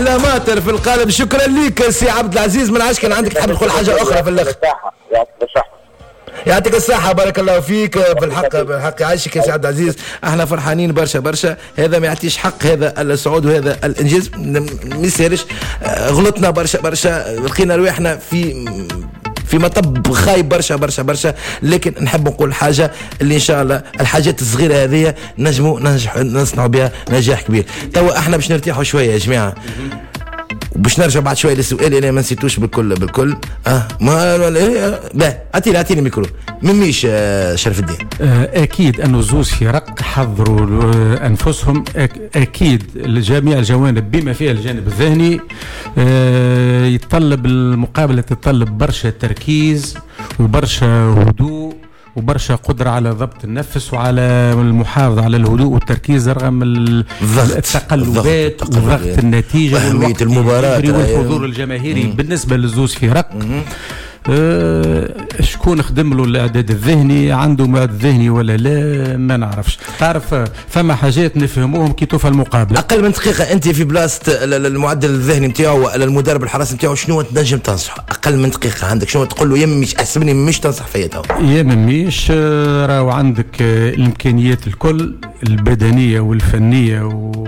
ماتر في القالب. شكرا لك سي عبد العزيز من عشكن. عندك تحب تقول حاجه اخرى في الاخر؟ يعطيك الصحة، بارك الله فيك. بالحق يعيشك يا سي عبد العزيز، احنا فرحانين برشا برشا. هذا ما يعطيش حق هذا الصعود وهذا الانجاز، ما يسهلش. غلطنا برشا برشا، لقينا رواحنا في مطب خايب برشا برشا برشا، لكن نحب نقول حاجة اللي إن شاء الله الحاجات الصغيرة هذه نجموا نصنعوا بها نجاح كبير. توا احنا باش نرتاحوا شوية يا جماعة، باش نرجع بعد شويه للسؤال اللي ما نسيتوش بالكل. ما اعطيني الميكرو مميش شرف الدين. اكيد انه زوز فرق حضروا انفسهم، اكيد جميع الجوانب بما فيها الجانب الذهني. يتطلب المقابله، تتطلب برشا تركيز وبرشا هدوء وبرشا قدرة على ضبط النفس وعلى المحافظة على الهدوء والتركيز رغم التقلبات وضغط النتيجة وأهمية المباراة والحضور الجماهيري. بالنسبة للزوز فرق شكون خدم له الاعداد الذهني، عنده معد ذهني ولا لا ما نعرفش. تعرف فما حاجات نفهموهم كي توفى المقابله. اقل من دقيقه انت في بلاصه المعدل الذهني نتاعو ولا المدرب الحراس نتاعو، شنو تنجم تنصح؟ اقل من دقيقه عندك شنو تقول له؟ يميش احسبني مش تنصح فيا تو يا مش راهو عندك الامكانيات الكل البدنيه والفنيه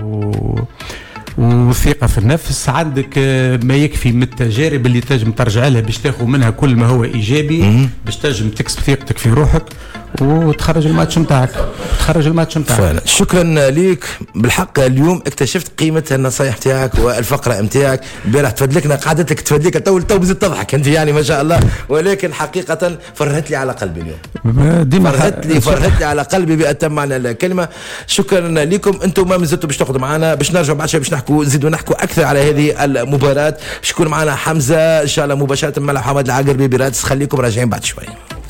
والثقة في النفس، عندك ما يكفي من التجارب اللي تنجم ترجع لها باش تاخذ منها كل ما هو إيجابي باش تنجم تكسب ثقتك في روحك وتخرج الماتش نتاعك. شكرا ليك. بالحق اليوم اكتشفت قيمة النصايح نتاعك والفقرة نتاعك. البارح تفدلكنا قعدتك تفدلك تو بزيد تضحك انت يعني ما شاء الله، ولكن حقيقة فرهت لي على قلبي اليوم، ديما فرهت لي على قلبي بأتم معنى الكلمة. شكرا لكم. انتم ما مازلتوا باش تاخذوا معنا، باش نرجع بعد شوي باش نزيدوا نحكوا اكثر على هذه المباراة. شكون معنا حمزة ان شاء الله مباشرة مع محمد العقربي برادس. خليكم راجعين بعد شوي.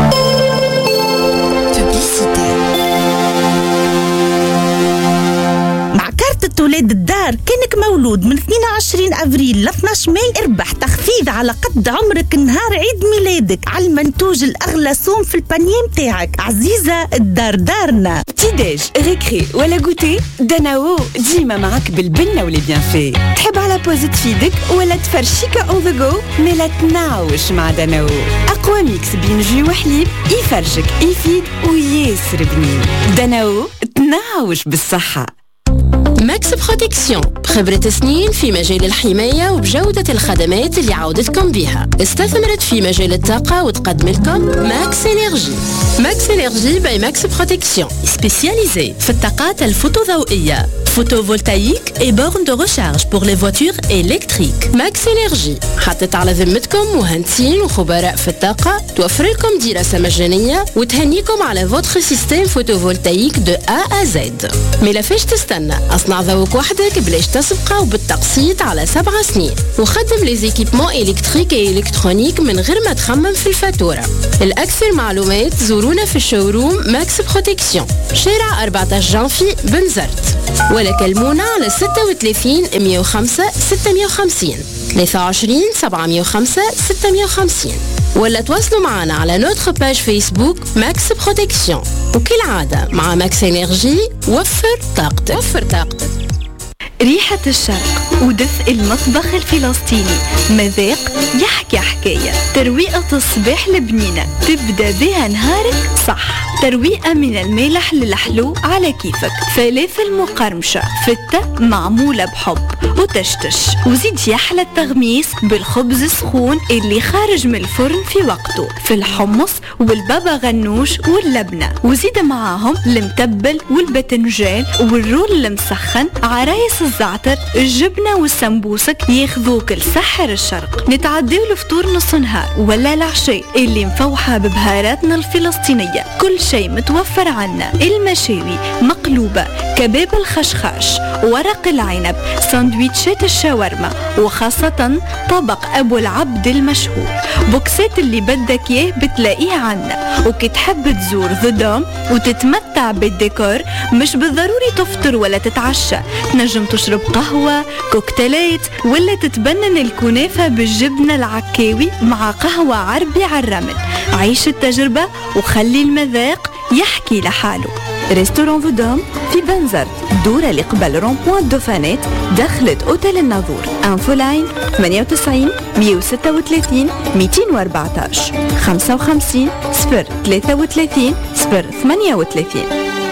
ولاد الدار، كانك مولود من 22 أفريل ل 12 ماي اربح تخفيض على قد عمرك نهار عيد ميلادك على المنتوج الأغلى صوم في البانيه متاعك. عزيزة الدار دارنا. تيداج ريكري ولا غوتي، داناو ديما معك بالبنة واللي بيان في. تحب على بوزة تفيدك ولا تفرشيكا اون ذا جو؟ ملا تناوش مع داناو. أقوى ميكس بين جي وحليب يفرشك يفيد وياسر بنين. داناو تناوش بالصحة. ماكس بروتكسيون، خبرة سنين في مجال الحماية وبجودة الخدمات اللي عودتكم بها. استثمرت في مجال الطاقة وتقدم لكم ماكس إنرجي. ماكس إنرجي باي ماكس بروتكسيون، سبيسياليزي في الطاقات الفوتوضوئية، photovoltaïque et bornes de recharge pour les voitures électriques. ماكس إنرجي حطت على ذمتكم مهندسين وخبراء في الطاقة، توفر لكم دراسة مجانية وتهنيكم على فوتر سيستم فوتوفولتايك دو A à Z. ملا فاش تستنى؟ اصنع ذوق وحدك بلاش تسبقه وبالتقسيط على 7 سنين، وخدم لي زيكيبمون إلكتريك و إلكترونيك من غير ما تخمم في الفاتورة. الأكثر معلومات زورونا في الشوروم ماكس بروتكسيون، شارع 14 جانفي بنزرت، ولا كلمونا على 36 105 650 23 705 650، ولا تواصلوا معنا على نوتر باج فيسبوك ماكس بروتكسيون. وكالعادة مع ماكس إنرجي وفر طاقتك. ريحة الشرق ودفء المطبخ الفلسطيني، مذاق يحكي حكاية. ترويقة الصباح البنينة تبدأ بها نهارك صح. ترويقة من المالح للحلو على كيفك. فلافل مقرمشة فتة معمولة بحب وتشتش، وزيد يحلى التغميس بالخبز السخون اللي خارج من الفرن في وقته، في الحمص والبابا غنوش واللبنة، وزيد معاهم المتبل والبتنجان والرول المسخن، عرايس الزعتر، الجبنة والسمبوسك ياخذوك لسحر الشرق. نتعداو الفطور نص نهار ولا العشاء اللي مفوحة ببهاراتنا الفلسطينية. كل شيء متوفر عنا، المشاوي مقلوبة، كباب الخشخاش، ورق العنب، ساندويتشات الشاورما، وخاصة طبق أبو العبد المشهور. بوكسات اللي بدك اياه بتلاقيه عنا. وكي تحب تزور ذا دوم وتتمتع بالديكور، مش بالضروري تفطر ولا تتعشى، تنجم تشرب قهوة، كوكتيلات، ولا تتبنن الكنافة بالجبنة العكاوي مع قهوة عربي على الرمل. عيش التجربة وخلي المذاق يحكي لحاله. ريستوران ذا دوم في بنزرت الدورة اللي قبل رومبوان دوفانيت دخلة أوتيل الناظور. انفو لاين 98 136 214 55 033 038.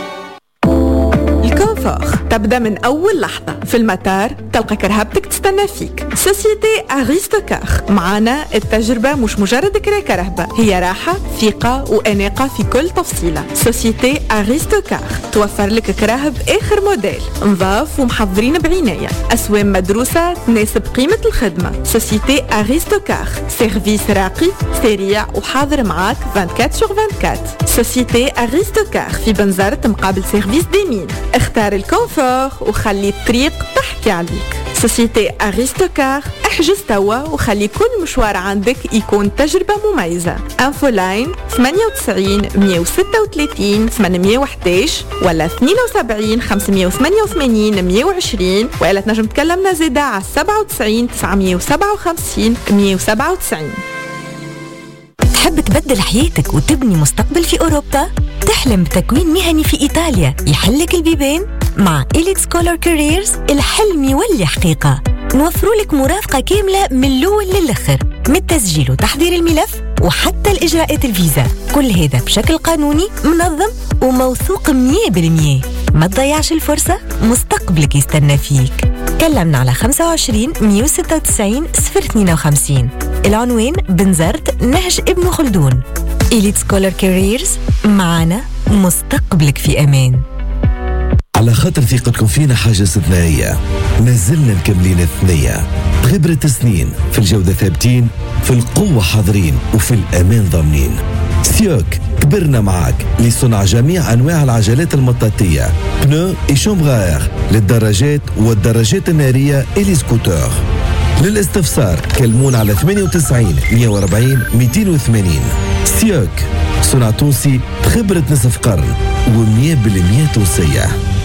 الكونفور تبدأ من أول لحظة في المطار، تلقى كرهبتك تستنى فيك. سوسيتي أغيستوكار، معانا التجربة مش مجرد كرا كرهبة، هي راحة ثقة وأناقة في كل تفصيلة. سوسيتي أغيستوكار توفر لك كراهب آخر موديل، نظاف ومحضرين بعناية، أسوام مدروسة تناسب قيمة الخدمة. سوسيتي أغيستوكار سيرفيس راقي سريع وحاضر معاك 24/24. سوسيتي أغيستوكار في بنزرت مقابل سيرفيس ديمين. اختار الكونفور وخلي الطريق تحكي عليك. سوسيتي أغيستوكار، احجز توا وخلي كل مشوار عندك يكون تجربة مميزة. انفو لاين 98 136 811 ولا 72 588 120 ولا تنجم تكلمنا زيادة على 97 957 197. تحب تبدل حياتك وتبني مستقبل في أوروبا؟ تحلم بتكوين مهني في إيطاليا يحلك البيبان؟ مع إليت سكولر كاريرز الحلم يولي حقيقة. نوفروا لك مرافقة كاملة من الأول للآخر، من التسجيل وتحضير الملف وحتى الإجراءات الفيزا، كل هذا بشكل قانوني منظم وموثوق 100%. ما تضيعش الفرصة، مستقبلك يستنى فيك. كلمنا على 25 196 052. العنوان بنزرت نهج ابن خلدون. إليت سكولر كاريرز، معنا مستقبلك في أمان. على خاطر ثقتكم فينا حاجة استثنائية، ما زلنا مكملين الثنية. بخبرة سنين في الجودة ثابتين، في القوة حاضرين، وفي الأمان ضامنين. سيوك كبرنا معاك لصنع جميع أنواع العجلات المطاطية، بنو إي شومبغار للدراجات والدراجات النارية إلي سكوتور. للاستفسار كلمونا على 98 140 280. سيوك، صنع تونسي بخبرة نصف قرن و100% تونسية.